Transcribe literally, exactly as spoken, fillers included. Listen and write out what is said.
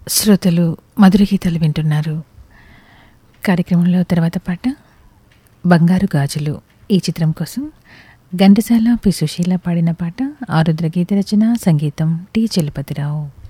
శ్రోతలు మధుర గీతాలు వింటున్నారు. కార్యక్రమంలో తర్వాత పాట బంగారు గాజులు. ఈ చిత్రం కోసం ఘంటసాల పి సుశీల పాడిన పాట. ఆరుద్ర గీత రచన, సంగీతం టి చలపతిరావు.